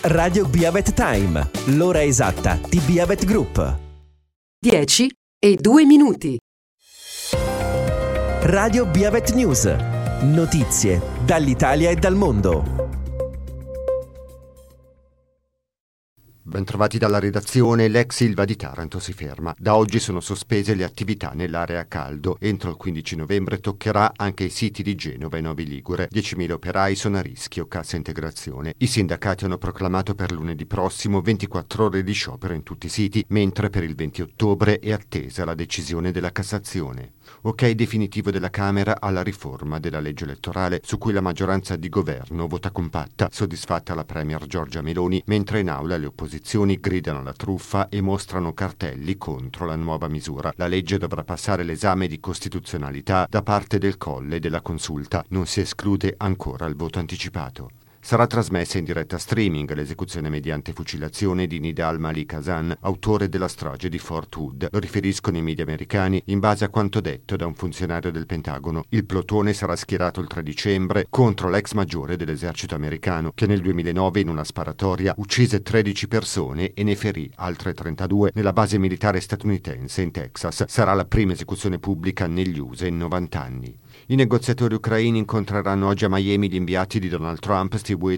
Radio Biavet Time, l'ora esatta di Biavet Group. 10:02. Radio Biavet News. Notizie dall'Italia e dal mondo. Bentrovati dalla redazione. L'ex Ilva di Taranto si ferma. Da oggi sono sospese le attività nell'area a caldo. Entro il 15 novembre toccherà anche i siti di Genova e Novi Ligure. 10.000 operai sono a rischio cassa integrazione. I sindacati hanno proclamato per lunedì prossimo 24 ore di sciopero in tutti i siti, mentre per il 20 ottobre è attesa la decisione della Cassazione. Ok definitivo della Camera alla riforma della legge elettorale, su cui la maggioranza di governo vota compatta, soddisfatta la premier Giorgia Meloni, mentre in aula le opposizioni gridano alla truffa e mostrano cartelli contro la nuova misura. La legge dovrà passare l'esame di costituzionalità da parte del Colle e della Consulta. Non si esclude ancora il voto anticipato. Sarà trasmessa in diretta streaming l'esecuzione mediante fucilazione di Nidal Malik Hasan, autore della strage di Fort Hood. Lo riferiscono i media americani in base a quanto detto da un funzionario del Pentagono. Il plotone sarà schierato il 3 dicembre contro l'ex maggiore dell'esercito americano, che nel 2009 in una sparatoria uccise 13 persone e ne ferì altre 32 nella base militare statunitense in Texas. Sarà la prima esecuzione pubblica negli USA in 90 anni. I negoziatori ucraini incontreranno oggi a Miami gli inviati di Donald Trump, Steve